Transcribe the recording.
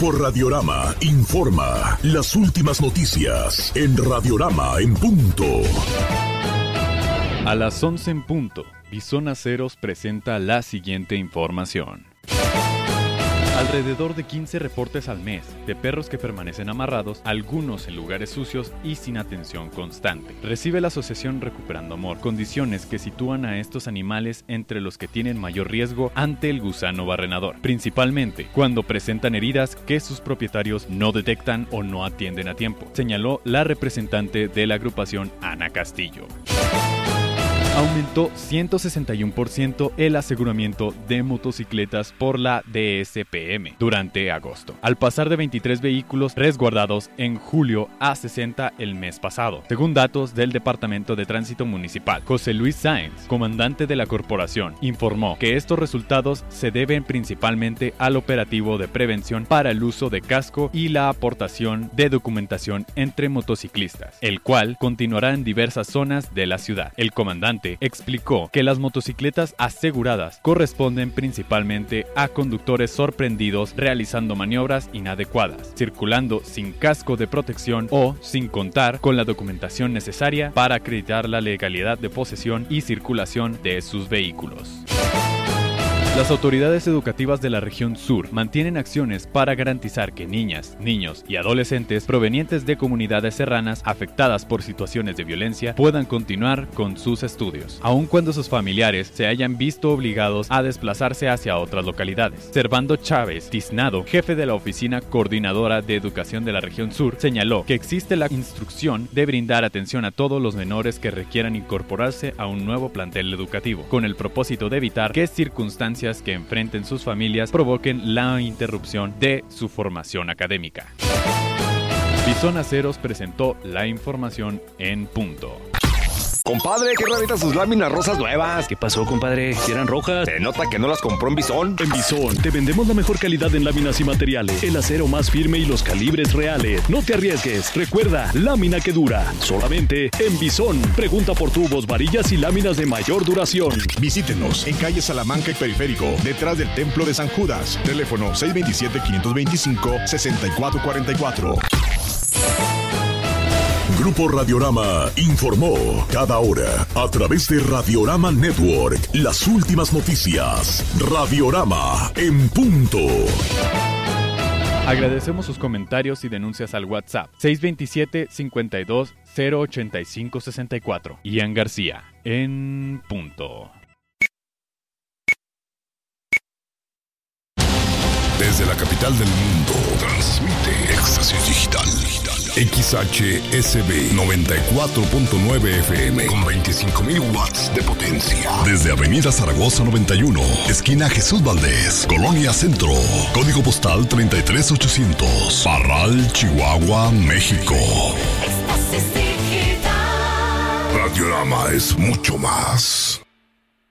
Grupo Radiorama informa las últimas noticias en Radiorama en punto. A las 11 en punto, Bison Aceros presenta la siguiente información. Alrededor de 15 reportes al mes de perros que permanecen amarrados, algunos en lugares sucios y sin atención constante. Recibe la asociación Recuperando Amor, condiciones que sitúan a estos animales entre los que tienen mayor riesgo ante el gusano barrenador, principalmente cuando presentan heridas que sus propietarios no detectan o no atienden a tiempo, señaló la representante de la agrupación Ana Castillo. Aumentó 161% el aseguramiento de motocicletas por la DSPM durante agosto, al pasar de 23 vehículos resguardados en julio a 60 el mes pasado, según datos del Departamento de Tránsito Municipal. José Luis Sáenz, comandante de la corporación, informó que estos resultados se deben principalmente al operativo de prevención para el uso de casco y la aportación de documentación entre motociclistas, el cual continuará en diversas zonas de la ciudad. El comandante explicó que las motocicletas aseguradas corresponden principalmente a conductores sorprendidos realizando maniobras inadecuadas, circulando sin casco de protección o sin contar con la documentación necesaria para acreditar la legalidad de posesión y circulación de sus vehículos. Las autoridades educativas de la región sur mantienen acciones para garantizar que niñas, niños y adolescentes provenientes de comunidades serranas afectadas por situaciones de violencia puedan continuar con sus estudios, aun cuando sus familiares se hayan visto obligados a desplazarse hacia otras localidades. Servando Chávez Tiznado, jefe de la Oficina Coordinadora de Educación de la región sur, señaló que existe la instrucción de brindar atención a todos los menores que requieran incorporarse a un nuevo plantel educativo, con el propósito de evitar que circunstancias que enfrenten sus familias provoquen la interrupción de su formación académica. Bison Aceros presentó la información en punto. Compadre, qué raritas sus láminas rosas nuevas. ¿Qué pasó, compadre? ¿Si eran rojas? Se nota que no las compró en Bison. En Bison te vendemos la mejor calidad en láminas y materiales, el acero más firme y los calibres reales. No te arriesgues. Recuerda, lámina que dura. Solamente en Bison. Pregunta por tubos, varillas y láminas de mayor duración. Visítenos en calle Salamanca y Periférico, detrás del Templo de San Judas. Teléfono 627-525-6444. Grupo Radiorama informó cada hora a través de Radiorama Network las últimas noticias. Radiorama en punto. Agradecemos sus comentarios y denuncias al WhatsApp 627-52-085-64. Ian García en punto. Desde la capital del mundo, transmite Éxtasis Digital. XHSB 94.9 FM con 25.000 watts de potencia. Desde Avenida Zaragoza 91, esquina Jesús Valdés, Colonia Centro. Código postal 33800. Parral, Chihuahua, México. Éxtasis Digital. Radiorama es mucho más.